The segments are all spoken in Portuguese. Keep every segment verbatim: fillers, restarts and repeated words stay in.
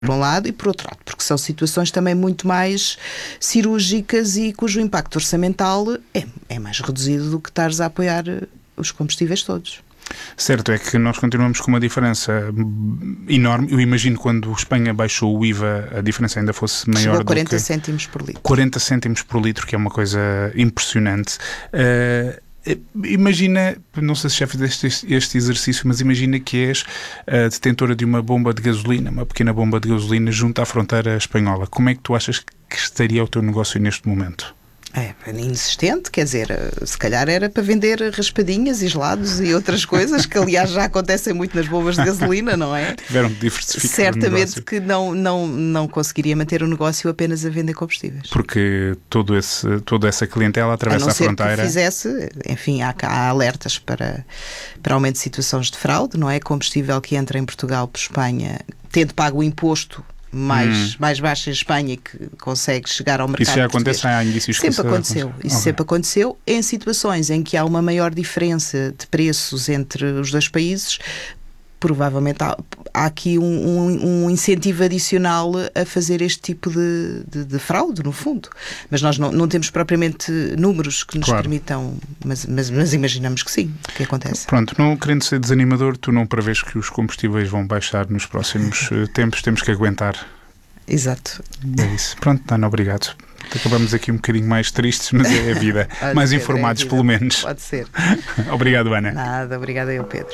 por um lado, e por outro lado, porque são situações também muito mais cirúrgicas e cujo impacto orçamental é, é mais reduzido do que estares a apoiar os combustíveis todos. Certo, é que nós continuamos com uma diferença enorme. Eu imagino quando Espanha baixou o I V A, a diferença ainda fosse maior. Chegou a do quarenta que... cêntimos por litro. quarenta cêntimos por litro, que é uma coisa impressionante. Uh, Imagina, não sei se já fizeste este, este exercício, mas imagina que és a detentora de uma bomba de gasolina, uma pequena bomba de gasolina junto à fronteira espanhola. Como é que tu achas que estaria o teu negócio neste momento? É, inexistente, quer dizer, se calhar era para vender raspadinhas e gelados e outras coisas, que aliás já acontecem muito nas bombas de gasolina, não é? Tiveram de diversificar. Certamente que não, não, não conseguiria manter o negócio apenas a vender combustíveis. Porque todo esse, toda essa clientela atravessa a, a fronteira. Que fizesse, enfim, há, há alertas para, para aumento de situações de fraude, não é? Combustível que entra em Portugal por Espanha, tendo pago o imposto mais, hum. mais baixo em Espanha, que consegue chegar ao mercado. Isso já acontece, há indícios que sempre aconteceu. Isso okay. sempre aconteceu em situações em que há uma maior diferença de preços entre os dois países. Provavelmente há, há aqui um, um, um incentivo adicional a fazer este tipo de, de, de fraude, no fundo. Mas nós não, não temos propriamente números que nos claro. permitam, mas, mas, mas imaginamos que sim, que acontece. Pronto, não querendo ser desanimador, tu não prevês que os combustíveis vão baixar nos próximos tempos, temos que aguentar. Exato. É isso. Pronto, Ana, obrigado. Acabamos aqui um bocadinho mais tristes, mas é a vida. mais Pedro, informados, é a vida. Pelo menos. Pode ser. Obrigado, Ana. Nada, obrigada eu, Pedro.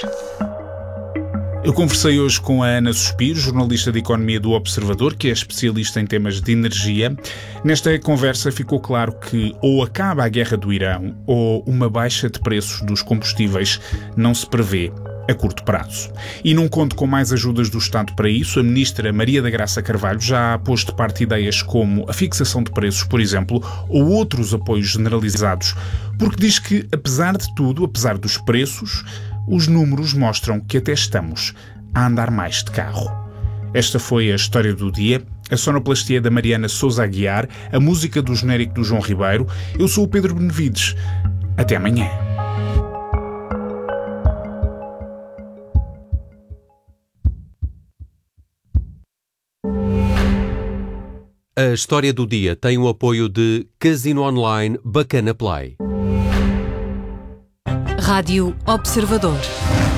Eu conversei hoje com a Ana Suspiro, jornalista de Economia do Observador, que é especialista em temas de energia. Nesta conversa ficou claro que ou acaba a guerra do Irão ou uma baixa de preços dos combustíveis não se prevê a curto prazo. E num conto com mais ajudas do Estado para isso, a ministra Maria da Graça Carvalho já pôs de parte ideias como a fixação de preços, por exemplo, ou outros apoios generalizados, porque diz que, apesar de tudo, apesar dos preços, os números mostram que até estamos a andar mais de carro. Esta foi a história do dia. A sonoplastia da Mariana Sousa Aguiar, a música do genérico do João Ribeiro. Eu sou o Pedro Benevides. Até amanhã. A história do dia tem o apoio de Casino Online Bacana Play. Rádio Observador.